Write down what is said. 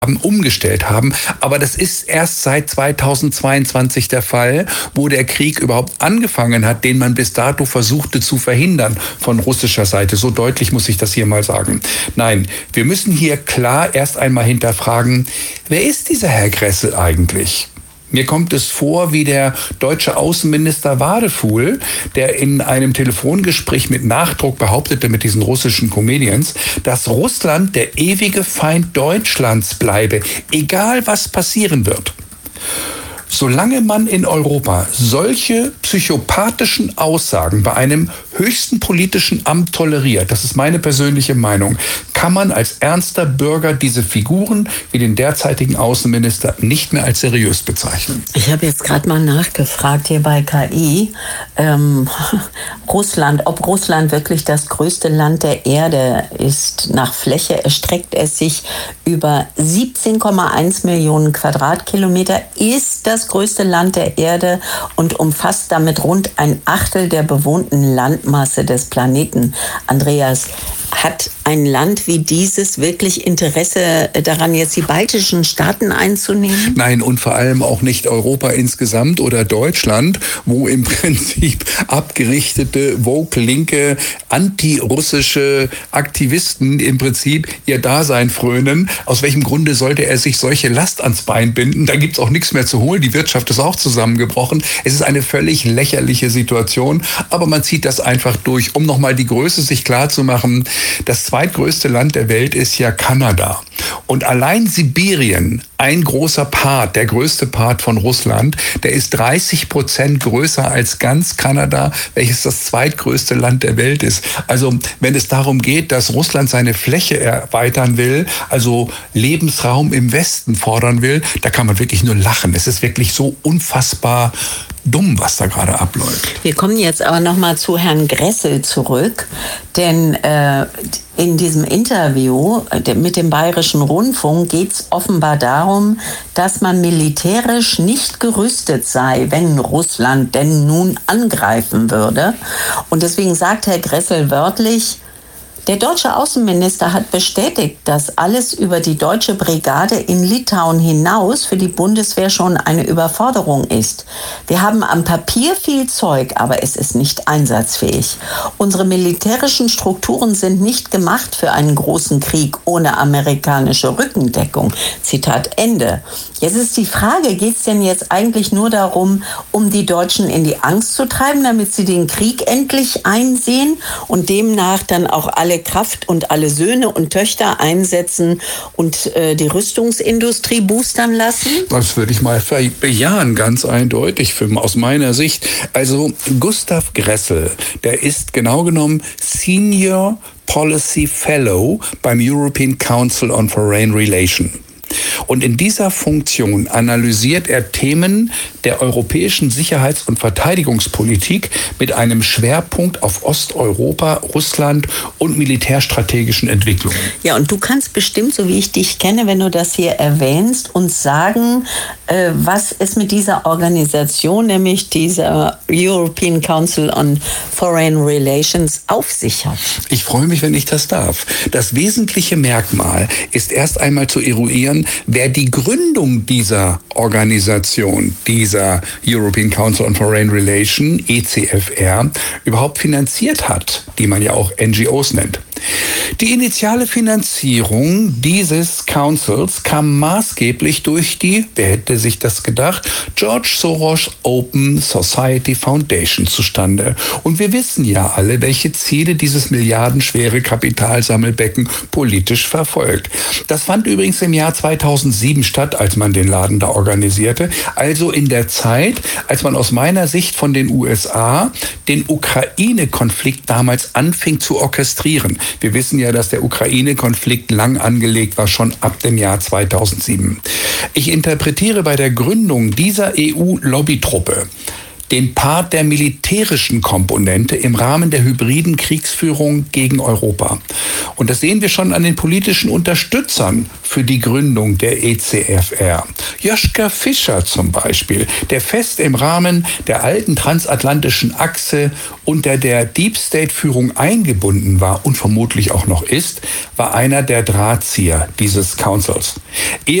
umgestellt haben. Aber das ist erst seit 2022 der Fall, wo der Krieg überhaupt angefangen hat, den man bis dato versuchte zu verhindern von russischer Seite. So deutlich muss ich das hier mal sagen. Nein, wir müssen hier klar erst einmal hinterfragen, wer ist dieser Herr Gressel eigentlich? Mir kommt es vor wie der deutsche Außenminister Wadefuhl, der in einem Telefongespräch mit Nachdruck behauptete mit diesen russischen Comedians, dass Russland der ewige Feind Deutschlands bleibe, egal was passieren wird. Solange man in Europa solche psychopathischen Aussagen bei einem höchsten politischen Amt toleriert, das ist meine persönliche Meinung, kann man als ernster Bürger diese Figuren wie den derzeitigen Außenminister nicht mehr als seriös bezeichnen. Ich habe jetzt gerade mal nachgefragt hier bei KI, ob Russland wirklich das größte Land der Erde ist. Nach Fläche erstreckt es sich über 17,1 Millionen Quadratkilometer, ist das größte Land der Erde und umfasst damit rund ein Achtel der bewohnten Landmasse des Planeten. Andreas, hat ein Land wie dieses wirklich Interesse daran, jetzt die baltischen Staaten einzunehmen? Nein, und vor allem auch nicht Europa insgesamt oder Deutschland, wo im Prinzip abgerichtete, woke, linke, antirussische Aktivisten im Prinzip ihr Dasein frönen. Aus welchem Grunde sollte er sich solche Last ans Bein binden? Da gibt's auch nichts mehr zu holen. Die Wirtschaft ist auch zusammengebrochen. Es ist eine völlig lächerliche Situation, aber man zieht das einfach durch, um nochmal die Größe sich klar zu machen. Das zweitgrößte Land der Welt ist ja Kanada. Und allein Sibirien, ein großer Part, der größte Part von Russland, der ist 30% größer als ganz Kanada, welches das zweitgrößte Land der Welt ist. Also wenn es darum geht, dass Russland seine Fläche erweitern will, also Lebensraum im Westen fordern will, da kann man wirklich nur lachen. Es ist wirklich so unfassbar dumm, was da gerade abläuft. Wir kommen jetzt aber noch mal zu Herrn Gressel zurück, denn in diesem Interview mit dem Bayerischen Rundfunk geht es offenbar darum, dass man militärisch nicht gerüstet sei, wenn Russland denn nun angreifen würde. Und deswegen sagt Herr Gressel wörtlich, der deutsche Außenminister hat bestätigt, dass alles über die deutsche Brigade in Litauen hinaus für die Bundeswehr schon eine Überforderung ist. Wir haben am Papier viel Zeug, aber es ist nicht einsatzfähig. Unsere militärischen Strukturen sind nicht gemacht für einen großen Krieg ohne amerikanische Rückendeckung. Zitat Ende. Jetzt ist die Frage, geht es denn jetzt eigentlich nur darum, um die Deutschen in die Angst zu treiben, damit sie den Krieg endlich einsehen und demnach dann auch alle Kraft und alle Söhne und Töchter einsetzen und die Rüstungsindustrie boostern lassen? Das würde ich mal bejahen, ganz eindeutig aus meiner Sicht. Also Gustav Gressel, der ist genau genommen Senior Policy Fellow beim European Council on Foreign Relations. Und in dieser Funktion analysiert er Themen der europäischen Sicherheits- und Verteidigungspolitik mit einem Schwerpunkt auf Osteuropa, Russland und militärstrategischen Entwicklungen. Ja, und du kannst bestimmt, so wie ich dich kenne, wenn du das hier erwähnst, uns sagen, was es mit dieser Organisation, nämlich dieser European Council on Foreign Relations, auf sich hat. Ich freue mich, wenn ich das darf. Das wesentliche Merkmal ist erst einmal zu eruieren, wer die Gründung dieser Organisation, dieser European Council on Foreign Relations, ECFR, überhaupt finanziert hat, die man ja auch NGOs nennt. Die initiale Finanzierung dieses Councils kam maßgeblich durch die, wer hätte sich das gedacht, George Soros Open Society Foundation zustande. Und wir wissen ja alle, welche Ziele dieses milliardenschwere Kapitalsammelbecken politisch verfolgt. Das fand übrigens im Jahr 2007 statt, als man den Laden da organisierte. Also in der Zeit, als man aus meiner Sicht von den USA den Ukraine-Konflikt damals anfing zu orchestrieren. Wir wissen ja, dass der Ukraine-Konflikt lang angelegt war, schon ab dem Jahr 2007. Ich interpretiere bei der Gründung dieser EU-Lobbytruppe den Part der militärischen Komponente im Rahmen der hybriden Kriegsführung gegen Europa. Und das sehen wir schon an den politischen Unterstützern für die Gründung der ECFR. Joschka Fischer zum Beispiel, der fest im Rahmen der alten transatlantischen Achse unter der Deep State-Führung eingebunden war und vermutlich auch noch ist, war einer der Drahtzieher dieses Councils.